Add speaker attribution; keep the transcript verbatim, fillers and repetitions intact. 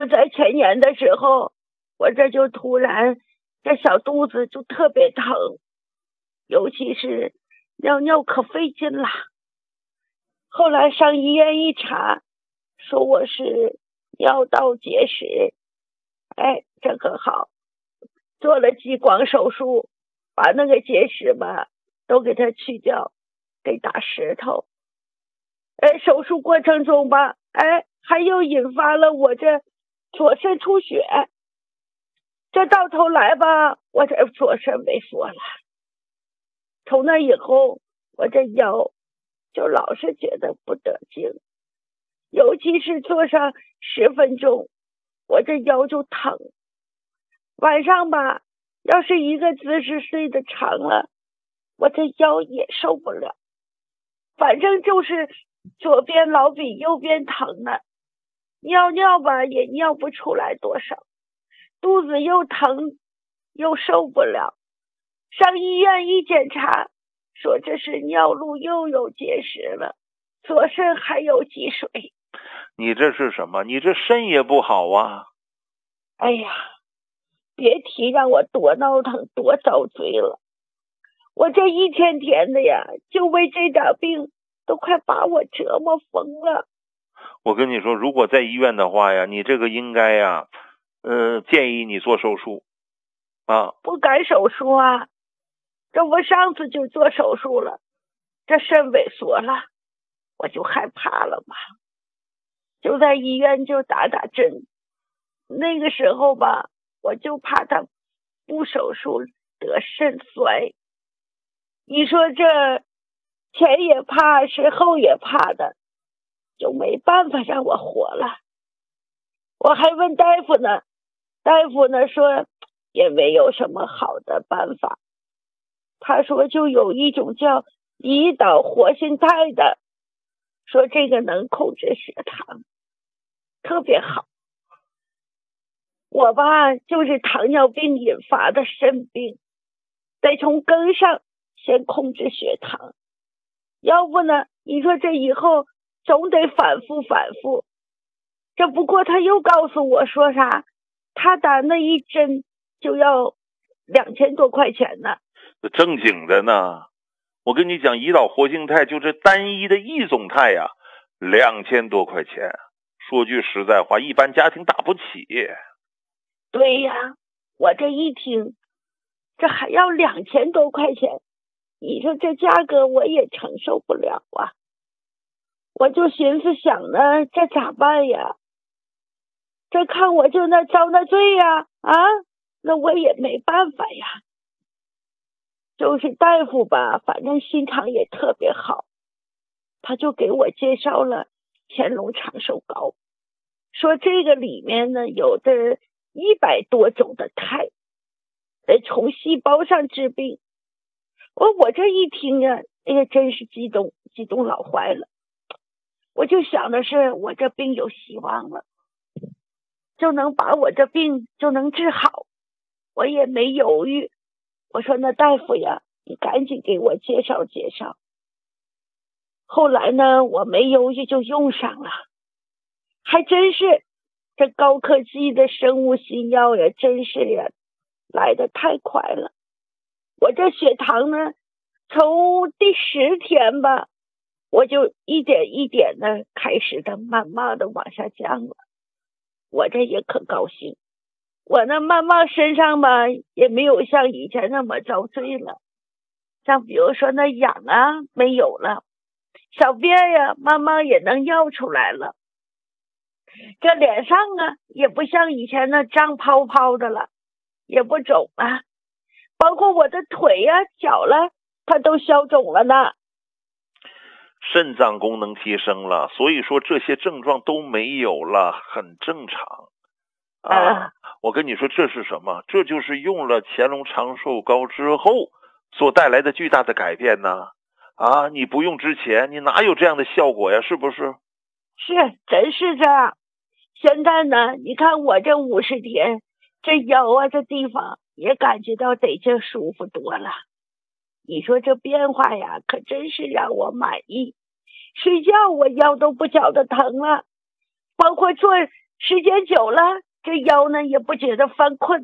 Speaker 1: 在前年的时候，我这就突然这小肚子就特别疼，尤其是尿尿可费劲了。后来上医院一查，说我是尿道结石。哎，这可好，做了激光手术，把那个结石吧都给它去掉，给打石头。哎，手术过程中吧，哎，还又引发了我这左肾出血。这到头来吧，我这左肾萎缩了。从那以后，我这腰就老是觉得不得劲，尤其是坐上十分钟，我这腰就疼。晚上吧，要是一个姿势睡得长了，我这腰也受不了。反正就是左边老比右边疼呢，尿尿吧也尿不出来多少，肚子又疼又受不了。上医院一检查，说这是尿路又有结石了，左肾还有积水。
Speaker 2: 你这是什么？你这肾也不好啊。
Speaker 1: 哎呀，别提让我多闹腾多遭罪了。我这一天天的呀，就为这点病都快把我折磨疯了。
Speaker 2: 我跟你说，如果在医院的话呀，你这个应该呀呃，建议你做手术啊。
Speaker 1: 不敢手术啊，这我上次就做手术了，这肾萎缩了，我就害怕了嘛，就在医院就打打针。那个时候吧，我就怕他不手术得肾衰。你说这前也怕是后也怕的，就没办法让我活了。我还问大夫呢，大夫呢说也没有什么好的办法。他说就有一种叫胰岛活性肽的，说这个能控制血糖，特别好。我吧就是糖尿病引发的肾病，得从根上先控制血糖，要不呢你说这以后总得反复反复。这不过他又告诉我说啥，他打那一针就要两千多块钱呢。
Speaker 2: 正经的呢，我跟你讲，胰岛活性肽就这单一的一种肽呀，两千多块钱。说句实在话，一般家庭打不起。
Speaker 1: 对呀，我这一听，这还要两千多块钱，你说这价格我也承受不了啊。我就寻思想呢，这咋办呀？这看我就那遭那罪呀，啊，那我也没办法呀。就是大夫吧，反正心肠也特别好，他就给我介绍了乾隆长寿膏，说这个里面呢有着一百多种的肽，从细胞上治病。我我这一听啊，哎呀，真是激动，激动老坏了。我就想的是，我这病有希望了，就能把我这病就能治好。我也没犹豫，我说那大夫呀，你赶紧给我介绍介绍。后来呢，我没犹豫就用上了，还真是这高科技的生物新药呀，真是呀，来得太快了。我这血糖呢，从第十天吧，我就一点一点的开始的慢慢的往下降了。我这也可高兴，我那慢慢身上吧也没有像以前那么遭罪了。像比如说那痒啊没有了，小便呀慢慢也能尿出来了，这脸上啊也不像以前那胀泡泡的了，也不肿了，包括我的腿呀脚了它都消肿了呢。
Speaker 2: 肾脏功能提升了，所以说这些症状都没有了，很正常啊。
Speaker 1: 啊
Speaker 2: 我跟你说这是什么？这就是用了乾隆长寿膏之后所带来的巨大的改变呢。啊，你不用之前你哪有这样的效果呀？是不是？
Speaker 1: 是，真是这样。现在呢，你看我这五十天，这腰啊这地方也感觉到得劲舒服多了。你说这变化呀，可真是让我满意。睡觉我腰都不觉得疼了，包括做时间久了，这腰呢也不觉得犯困。